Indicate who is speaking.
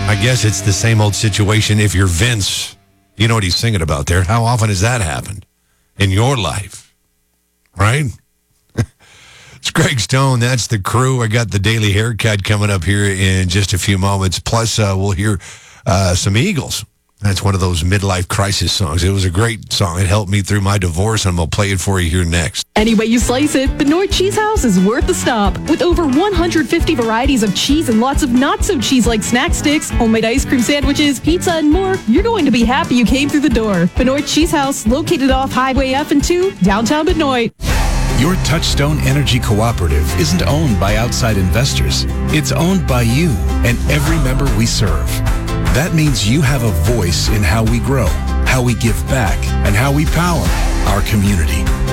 Speaker 1: I guess it's the same old situation if you're Vince. You know what he's singing about there. How often has that happened in your life? Right? It's Greg Stone. That's the crew. I got the Daily Haircut coming up here in just a few moments. Plus, we'll hear some Eagles. That's one of those midlife crisis songs. It was a great song. It helped me through my divorce, and I'm going to play it for you here next.
Speaker 2: Any way you slice it, Benoit Cheese House is worth the stop. With over 150 varieties of cheese and lots of not-so-cheese-like snack sticks, homemade ice cream sandwiches, pizza, and more, you're going to be happy you came through the door. Benoit Cheese House, located off Highway F and 2, downtown Benoit.
Speaker 3: Your Touchstone Energy Cooperative isn't owned by outside investors. It's owned by you and every member we serve. That means you have a voice in how we grow, how we give back, and how we power our community.